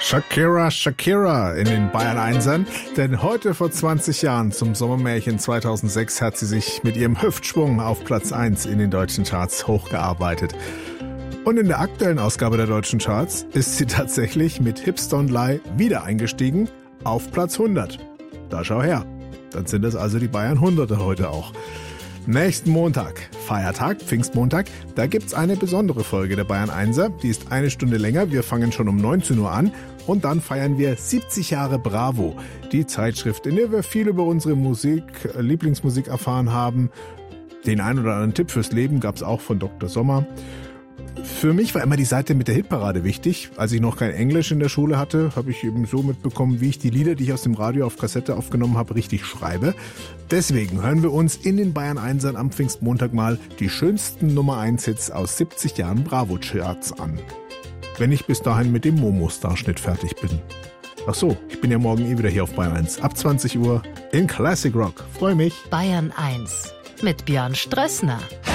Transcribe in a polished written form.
Shakira, Shakira in den Bayern Einsern, denn heute vor 20 Jahren zum Sommermärchen 2006 hat sie sich mit ihrem Hüftschwung auf Platz 1 in den deutschen Charts hochgearbeitet. Und in der aktuellen Ausgabe der deutschen Charts ist sie tatsächlich mit Hips Don't Lie wieder eingestiegen auf Platz 100. Da schau her, dann sind es also die Bayern Hunderte heute auch. Nächsten Montag, Feiertag, Pfingstmontag, da gibt's eine besondere Folge der Bayern Einser. Die ist eine Stunde länger, wir fangen schon um 19 Uhr an und dann feiern wir 70 Jahre Bravo. Die Zeitschrift, in der wir viel über unsere Lieblingsmusik erfahren haben. Den einen oder anderen Tipp fürs Leben gab's auch von Dr. Sommer. Für mich war immer die Seite mit der Hitparade wichtig. Als ich noch kein Englisch in der Schule hatte, habe ich eben so mitbekommen, wie ich die Lieder, die ich aus dem Radio auf Kassette aufgenommen habe, richtig schreibe. Deswegen hören wir uns in den Bayern Einsern am Pfingstmontag mal die schönsten Nummer 1 Hits aus 70 Jahren Bravo-Charts an. Wenn ich bis dahin mit dem Momo-Starschnitt fertig bin. Ach so, ich bin ja morgen wieder hier auf Bayern 1. Ab 20 Uhr in Classic Rock. Freue mich. Bayern 1 mit Björn Strössner.